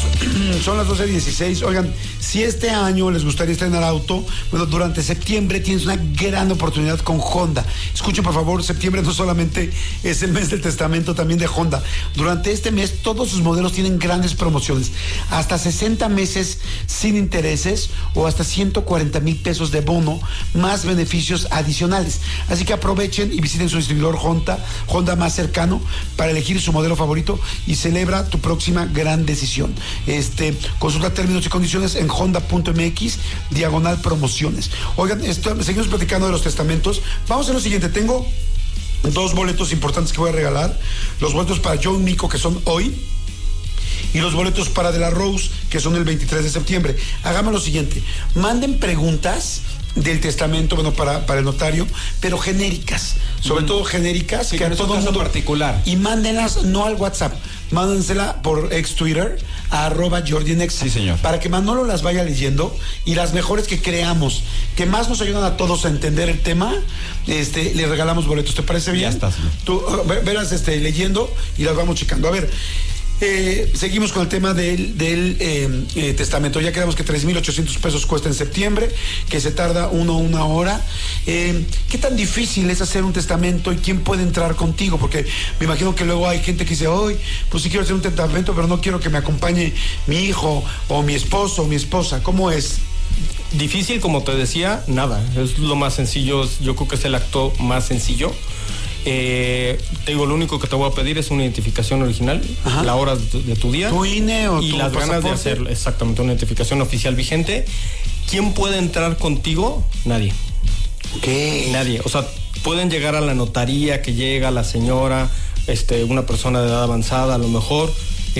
son las 12:16. Oigan, si este año les gustaría estrenar auto, bueno, durante septiembre tienes una gran oportunidad con Honda. Escuchen, por favor, septiembre no solamente es el mes del testamento, también de Honda. Durante este mes, todos sus modelos tienen grandes promociones. Hasta 60 meses sin intereses o hasta 140,000 pesos de bono, más beneficios adicionales. Así que aprovechen y visiten su distribuidor Honda más cercano para elegir su modelo favorito y celebra tu próxima gran decisión. Consulta términos y condiciones en honda.mx/promociones. Oigan, seguimos platicando de los testamentos. Vamos a lo siguiente. Tengo 2 boletos importantes que voy a regalar. Los boletos para John Mico, que son hoy, y los boletos para De La Rose, que son el 23 de septiembre. Hagamos lo siguiente. Manden preguntas del testamento, bueno, para el notario, pero genéricas, sobre todo genéricas, sí, que a todo mundo particular. Y mándenlas no al WhatsApp, mándensela por ex Twitter a @JordiNexa. Sí, señor. Para que Manolo las vaya leyendo y las mejores que creamos, que más nos ayudan a todos a entender el tema, le regalamos boletos. ¿Te parece bien? Ya está, señor. Tú verás leyendo y las vamos checando. A ver, seguimos con el tema del testamento. Ya quedamos que 3,800 pesos cuesta en septiembre, que se tarda una hora. ¿Qué tan difícil es hacer un testamento y quién puede entrar contigo? Porque me imagino que luego hay gente que dice, hoy, pues sí quiero hacer un testamento, pero no quiero que me acompañe mi hijo o mi esposo o mi esposa. ¿Cómo es? Difícil, como te decía, nada. Es lo más sencillo. Yo creo que es el acto más sencillo. Te digo, lo único que te voy a pedir es una identificación original, ajá, la hora de tu día, tu INE o y tu las pasaporte. Ganas de hacer exactamente una identificación oficial vigente. ¿Quién puede entrar contigo? Nadie. ¿Qué? Nadie. O sea, pueden llegar a la notaría, que llega la señora, una persona de edad avanzada a lo mejor,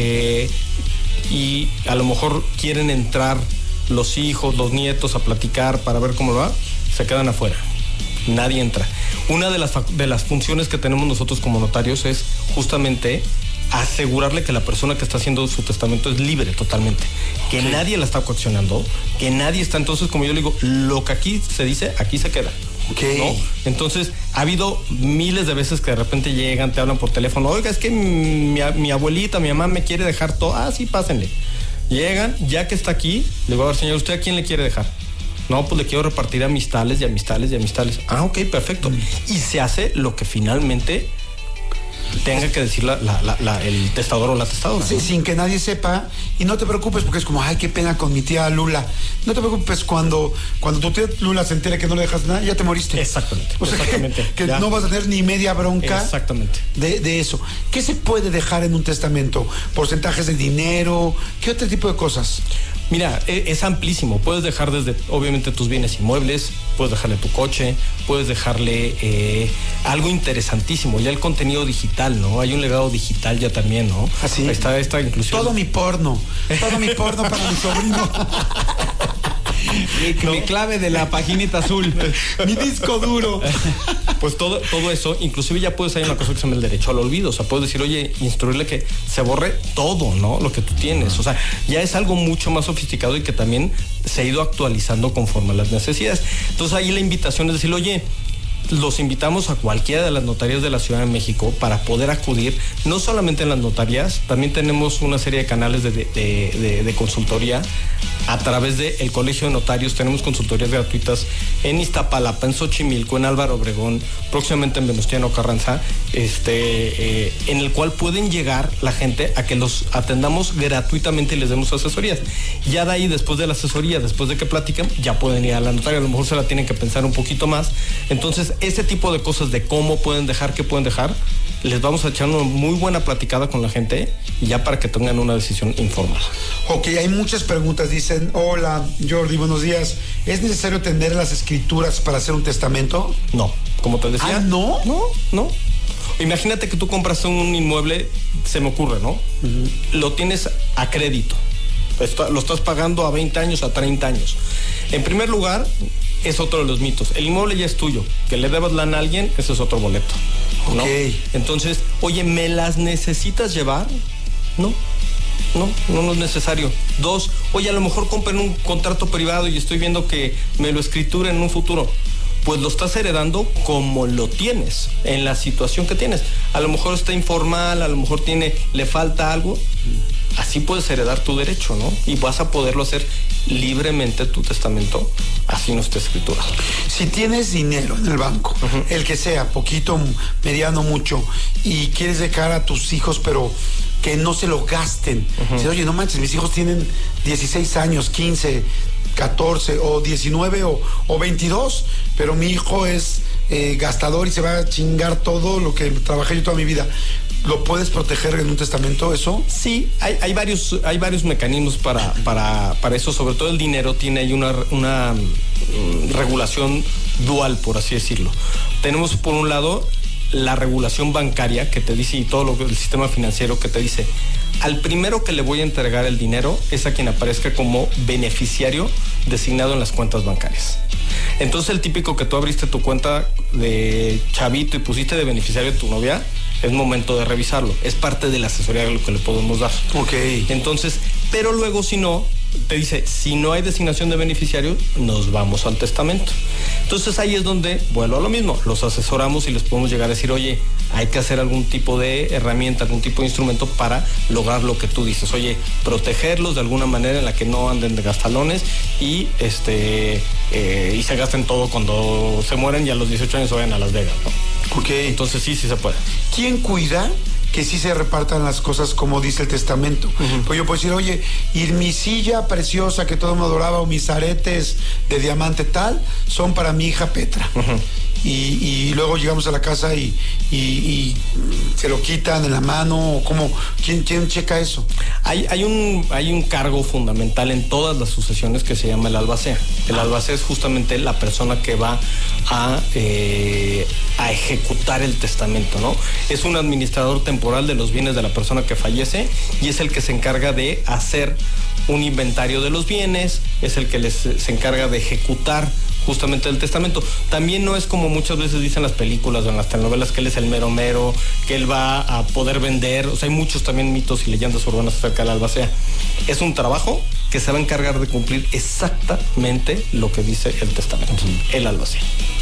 y a lo mejor quieren entrar los hijos, los nietos a platicar para ver cómo va, se quedan afuera. Nadie entra. Una de las funciones que tenemos nosotros como notarios es justamente asegurarle que la persona que está haciendo su testamento es libre totalmente, que sí, nadie la está coaccionando, que nadie está. Entonces, como yo le digo, lo que aquí se dice, aquí se queda. Okay. ¿No? Entonces, ha habido miles de veces que de repente llegan, te hablan por teléfono, oiga, es que mi abuelita, mi mamá me quiere dejar todo. Ah, sí, pásenle. Llegan, ya que está aquí, le digo, a ver, señor, ¿usted a quién le quiere dejar? No, pues le quiero repartir a mis tales y a mis tales y a mis tales. Ah, ok, perfecto. Y se hace lo que finalmente tenga que decir el testador o la testadora. Sí, ¿no? Sin que nadie sepa. Y no te preocupes porque es como, ay, qué pena con mi tía Lula. No te preocupes cuando tu tía Lula se entere que no le dejas nada, ya te moriste. Exactamente. O sea, exactamente. Que no vas a tener ni media bronca. Exactamente. De eso. ¿Qué se puede dejar en un testamento? ¿Porcentajes de dinero? ¿Qué otro tipo de cosas? Mira, es amplísimo. Puedes dejar desde, obviamente, tus bienes inmuebles, puedes dejarle tu coche, puedes dejarle algo interesantísimo, ya el contenido digital, ¿no? Hay un legado digital ya también, ¿no? Así. Está esta inclusión. Todo mi porno para mi sobrino. Mi clave de la paginita azul. Mi disco duro. Pues todo eso, inclusive ya puedes hacer una cosa que se llama el derecho al olvido. O sea, puedes decir, oye, instruirle que se borre todo, ¿no? Lo que tú tienes. O sea, ya es algo mucho más sofisticado y que también se ha ido actualizando conforme a las necesidades. Entonces ahí la invitación es decir, oye, los invitamos a cualquiera de las notarías de la Ciudad de México para poder acudir, no solamente en las notarías, también tenemos una serie de canales de consultoría a través del Colegio de Notarios. Tenemos consultorías gratuitas en Iztapalapa, en Xochimilco, en Álvaro Obregón, próximamente en Venustiano Carranza, en el cual pueden llegar la gente a que los atendamos gratuitamente y les demos asesorías. Ya de ahí, después de la asesoría, después de que platiquen, ya pueden ir a la notaria, a lo mejor se la tienen que pensar un poquito más. Entonces, ese tipo de cosas de cómo pueden dejar, qué pueden dejar, les vamos a echar una muy buena platicada con la gente y ya para que tengan una decisión informada. Ok, hay muchas preguntas. Dicen, hola Jordi, buenos días. ¿Es necesario tener las escrituras para hacer un testamento? No, como te decía. ¿Ah, no? No. Imagínate que tú compras un inmueble, se me ocurre, ¿no? Uh-huh. Lo tienes a crédito. Lo estás pagando a 20 años, a 30 años. En primer lugar, es otro de los mitos. El inmueble ya es tuyo. Que le debas lana a alguien, ese es otro boleto, ¿no? Okay. Entonces, oye, ¿me las necesitas llevar? No es necesario. 2, oye, a lo mejor compré un contrato privado y estoy viendo que me lo escrituren en un futuro. Pues lo estás heredando como lo tienes, en la situación que tienes. A lo mejor está informal, a lo mejor le falta algo. así puedes heredar tu derecho, ¿no? Y vas a poderlo hacer libremente tu testamento, así no está escriturado. Si tienes dinero en el banco, el que sea, poquito, mediano, mucho, y quieres dejar a tus hijos, pero que no se lo gasten. Dices, oye, no manches, mis hijos tienen 16 años, 15, 14 o 19 o 22, pero mi hijo es gastador y se va a chingar todo lo que trabajé yo toda mi vida. ¿Lo puedes proteger en un testamento eso? Sí, hay varios mecanismos para eso. Sobre todo el dinero tiene ahí una regulación dual, por así decirlo. Tenemos por un lado la regulación bancaria que te dice, y todo el sistema financiero que te dice, al primero que le voy a entregar el dinero es a quien aparezca como beneficiario designado en las cuentas bancarias. Entonces el típico que tú abriste tu cuenta de chavito y pusiste de beneficiario de tu novia, es momento de revisarlo. Es parte de la asesoría de lo que le podemos dar. Ok. Entonces, pero luego si no, te dice, si no hay designación de beneficiario, nos vamos al testamento. Entonces ahí es donde, vuelvo a lo mismo, los asesoramos y les podemos llegar a decir, oye, hay que hacer algún tipo de herramienta, algún tipo de instrumento para lograr lo que tú dices. Oye, protegerlos de alguna manera en la que no anden de gastalones y y se gasten todo cuando se mueren y a los 18 años se vayan a Las Vegas, ¿no? Ok. Entonces sí se puede. ¿Quién cuida que sí se repartan las cosas como dice el testamento? Pues yo puedo decir, oye, y mi silla preciosa que todo me adoraba o mis aretes de diamante tal son para mi hija Petra. Y luego llegamos a la casa y se lo quitan en la mano, o ¿cómo? ¿Quién checa eso? Hay un cargo fundamental en todas las sucesiones que se llama el albacea. El albacea es justamente la persona que va a ejecutar el testamento, ¿no? Es un administrador temporal de los bienes de la persona que fallece y es el que se encarga de hacer un inventario de los bienes, es el que se encarga de ejecutar justamente el testamento. También no es como muchas veces dicen las películas o en las telenovelas que él es el mero mero, que él va a poder vender. O sea, hay muchos también mitos y leyendas urbanas acerca del albacea. Es un trabajo que se va a encargar de cumplir exactamente lo que dice el testamento, el albacea.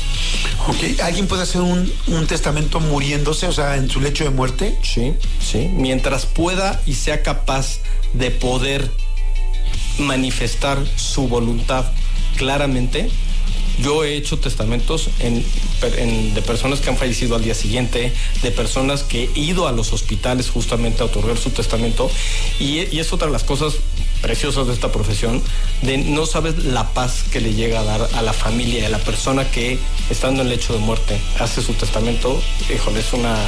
Ok, ¿alguien puede hacer un testamento muriéndose, o sea, en su lecho de muerte? Sí, sí. Mientras pueda y sea capaz de poder manifestar su voluntad claramente. Yo he hecho testamentos de personas que han fallecido al día siguiente, de personas que he ido a los hospitales justamente a otorgar su testamento, y es otra de las cosas preciosas de esta profesión, de no sabes la paz que le llega a dar a la familia y a la persona que, estando en el lecho de muerte, hace su testamento. Híjole,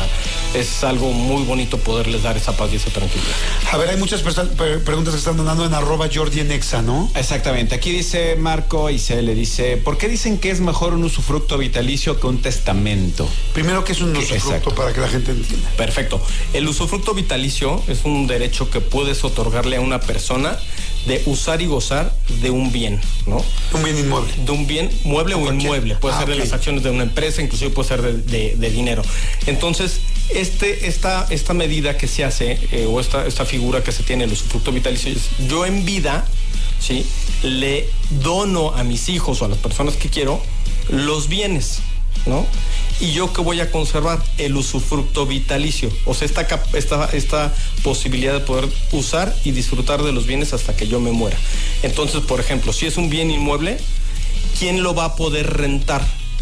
es algo muy bonito poderles dar esa paz y esa tranquilidad. A ver, hay muchas preguntas que están dando en @JordiEnexa, ¿no? Exactamente. Aquí dice Marco y se le dice, ¿por qué dicen que es mejor un usufructo vitalicio que un testamento? Primero, ¿qué es un usufructo? Exacto. Para que la gente entienda. Perfecto. El usufructo vitalicio es un derecho que puedes otorgarle a una persona de usar y gozar de un bien, ¿no? Un bien inmueble. De un bien mueble o inmueble. Puede ser de las acciones de una empresa, inclusive puede ser de dinero. Entonces, esta medida que se hace, o esta figura que se tiene, el usufructo vitalicio, es yo en vida, ¿sí?, le dono a mis hijos o a las personas que quiero los bienes, ¿no? Y yo que voy a conservar el usufructo vitalicio, o sea, esta posibilidad de poder usar y disfrutar de los bienes hasta que yo me muera. Entonces, por ejemplo, si es un bien inmueble, ¿quién lo va a poder rentar?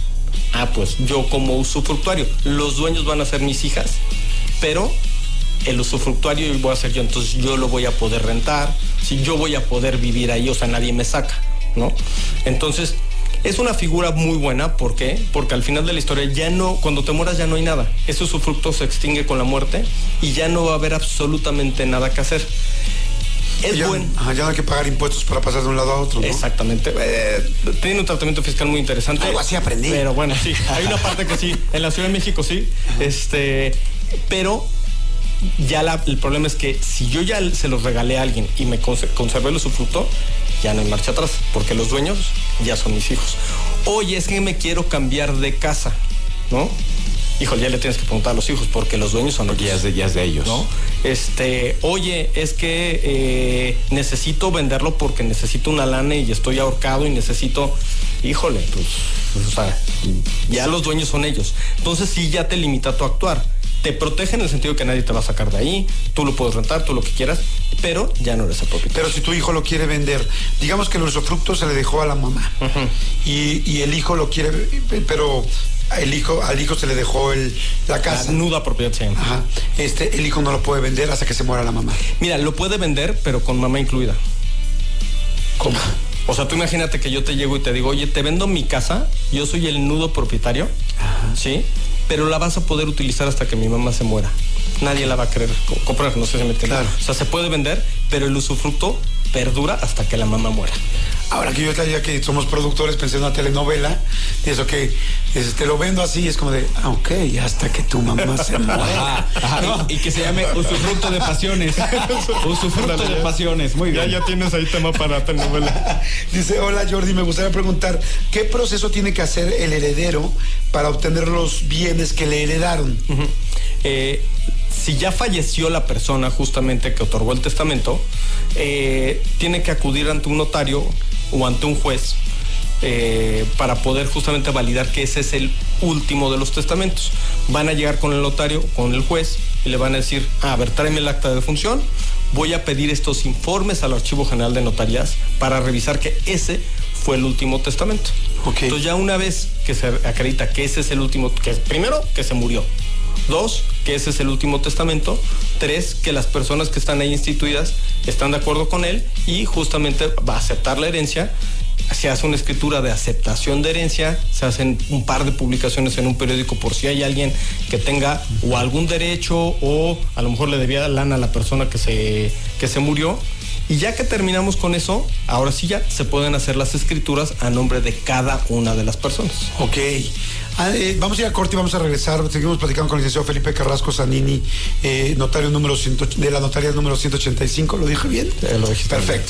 Pues yo como usufructuario. Los dueños van a ser mis hijas, pero el usufructuario voy a ser yo, entonces yo lo voy a poder rentar, si yo voy a poder vivir ahí, o sea, nadie me saca, ¿no? Entonces, es una figura muy buena. ¿Por qué? Porque al final de la historia cuando te mueras ya no hay nada. Ese usufructo se extingue con la muerte y ya no va a haber absolutamente nada que hacer. Ya no hay que pagar impuestos para pasar de un lado a otro, ¿no? Exactamente. Tiene un tratamiento fiscal muy interesante. Algo así aprendí. Pero bueno, sí. Hay una parte que sí. En la Ciudad de México sí. Pero ya el problema es que si yo ya se los regalé a alguien y me conservé el usufructo, ya no hay marcha atrás, porque los dueños ya son mis hijos. Oye, es que me quiero cambiar de casa, ¿no? Híjole, ya le tienes que preguntar a los hijos, porque los dueños son ellos. Ya es de ellos, ¿no? Oye, es que necesito venderlo porque necesito una lana y estoy ahorcado y necesito... Híjole, pues, o sea, ya los dueños son ellos. Entonces sí, ya te limita tu actuar. te protege en el sentido de que nadie te va a sacar de ahí, tú lo puedes rentar, tú lo que quieras, pero ya no eres el propietario. Pero si tu hijo lo quiere vender, digamos que el usufructo se le dejó a la mamá y el hijo lo quiere, pero al hijo se le dejó la casa. La nuda propiedad, sí. Ajá. El hijo no lo puede vender hasta que se muera la mamá. Mira, lo puede vender, pero con mamá incluida. ¿Cómo? O sea, tú imagínate que yo te llego y te digo, oye, te vendo mi casa, yo soy el nudo propietario, ¿sí? Pero la vas a poder utilizar hasta que mi mamá se muera. Nadie la va a querer comprar, no sé si me entiendes. Claro. O sea, se puede vender, pero el usufructo perdura hasta que la mamá muera. Ahora que ya que somos productores, pensé en una telenovela, de eso que te lo vendo así, es como de, ok, hasta que tu mamá se muera. ¿No? Y que se llame usufructo de pasiones. Usufructo de pasiones, muy bien. Ya tienes ahí tema para telenovela. Dice, hola Jordi, me gustaría preguntar, ¿qué proceso tiene que hacer el heredero para obtener los bienes que le heredaron? Si ya falleció la persona justamente que otorgó el testamento, tiene que acudir ante un notario o ante un juez para poder justamente validar que ese es el último de los testamentos. Van a llegar con el notario, con el juez, y le van a decir, a ver, tráeme el acta de defunción, voy a pedir estos informes al Archivo General de Notarías para revisar que ese fue el último testamento. Okay. Entonces ya una vez que se acredita que ese es el último, que primero, que se murió. 2, que ese es el último testamento. 3, que las personas que están ahí instituidas están de acuerdo con él y justamente va a aceptar la herencia. Se hace una escritura de aceptación de herencia, se hacen un par de publicaciones en un periódico por si hay alguien que tenga o algún derecho o a lo mejor le debía lana a la persona que se murió. Y ya que terminamos con eso, ahora sí ya se pueden hacer las escrituras a nombre de cada una de las personas. Ok. Vamos a ir a corte y vamos a regresar. Seguimos platicando con el licenciado Felipe Carrasco Zanini, notario de la notaría número 185. ¿Lo dije bien? Lo dijiste. Perfecto.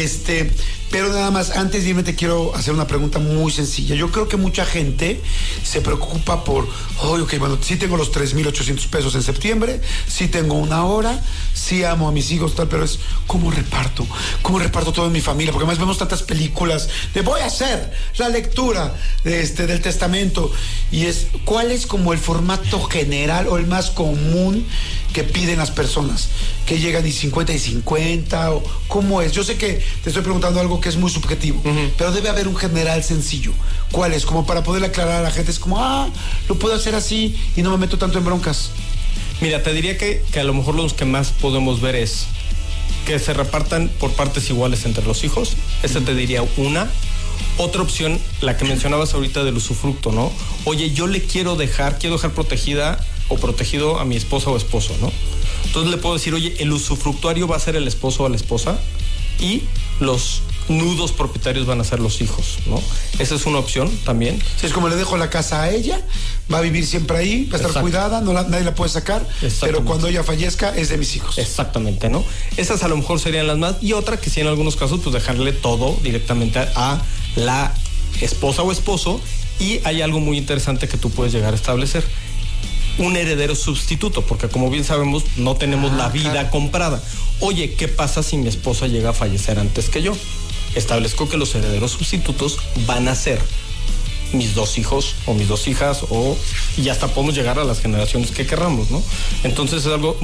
Pero nada más, antes de irme te quiero hacer una pregunta muy sencilla. Yo creo que mucha gente se preocupa por, ok, bueno, sí tengo los 3,800 pesos en septiembre, sí tengo una hora, sí amo a mis hijos, tal, pero es, ¿cómo reparto? ¿Cómo reparto todo en mi familia? Porque además vemos tantas películas de voy a hacer la lectura del testamento. Y ¿cuál es como el formato general o el más común que piden las personas? ¿Que llegan y 50 y 50? ¿O cómo es? Yo sé que te estoy preguntando algo que es muy subjetivo, pero debe haber un general sencillo. ¿Cuál es? Como para poderle aclarar a la gente, es como, lo puedo hacer así y no me meto tanto en broncas. Mira, te diría que a lo mejor los que más podemos ver es que se repartan por partes iguales entre los hijos. Esa te diría una. Otra opción, la que mencionabas ahorita del usufructo, ¿no? Oye, yo quiero dejar protegida o protegido a mi esposa o esposo, ¿no? Entonces le puedo decir, oye, el usufructuario va a ser el esposo o la esposa y los nudos propietarios van a ser los hijos, ¿no? Esa es una opción también. Sí, es como le dejo la casa a ella, va a vivir siempre ahí, va a estar cuidada, nadie la puede sacar, pero cuando ella fallezca es de mis hijos. Exactamente, ¿no? Esas a lo mejor serían las más, y otra que sí en algunos casos pues dejarle todo directamente a la esposa o esposo, y hay algo muy interesante que tú puedes llegar a establecer. Un heredero sustituto, porque como bien sabemos, no tenemos la vida comprada. Oye, ¿qué pasa si mi esposa llega a fallecer antes que yo? Establezco que los herederos sustitutos van a ser mis 2 hijos o mis 2 hijas, y hasta podemos llegar a las generaciones que querramos, ¿no? Entonces es algo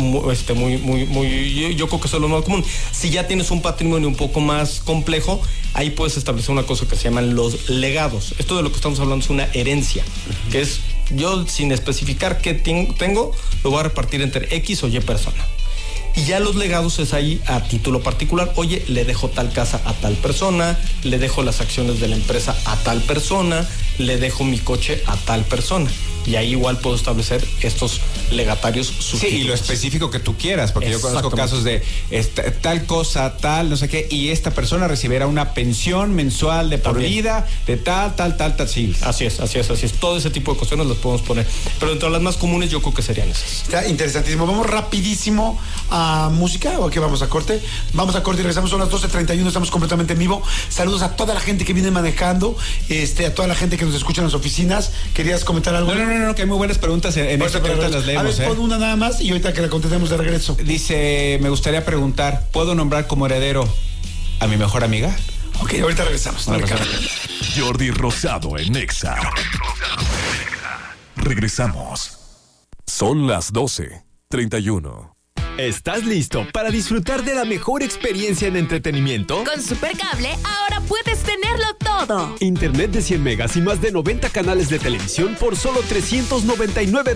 muy, yo creo que eso es lo más común. Si ya tienes un patrimonio un poco más complejo, ahí puedes establecer una cosa que se llaman los legados. Esto de lo que estamos hablando es una herencia, que es, yo sin especificar qué tengo, lo voy a repartir entre X o Y persona. Y ya los legados es ahí a título particular. Oye, le dejo tal casa a tal persona, le dejo las acciones de la empresa a tal persona, le dejo mi coche a tal persona. Y ahí igual puedo establecer estos legatarios sustitutos. Sí, y lo específico que tú quieras, porque yo conozco casos de tal cosa, tal, no sé qué, y esta persona recibirá una pensión mensual de por vida, de tal, sí. Así es. Todo ese tipo de cuestiones las podemos poner. Pero entre las más comunes yo creo que serían esas. Está interesantísimo. Vamos rapidísimo a música, o aquí vamos a corte. Vamos a corte y regresamos, son las 12:31, estamos completamente en vivo. Saludos a toda la gente que viene manejando, a toda la gente que nos escucha en las oficinas. ¿Querías comentar algo? No, que hay muy buenas preguntas en esta que ahorita las leemos. A ver, pon una nada más y ahorita que la contestemos de regreso. Dice, me gustaría preguntar, ¿puedo nombrar como heredero a mi mejor amiga? Ok, ahorita regresamos. Jordi Rosado en Exa. Regresamos. Son las 12:31. ¿Estás listo para disfrutar de la mejor experiencia en entretenimiento? Con Supercable ahora puedes tenerlo todo. Internet de 100 megas y más de 90 canales de televisión por solo $399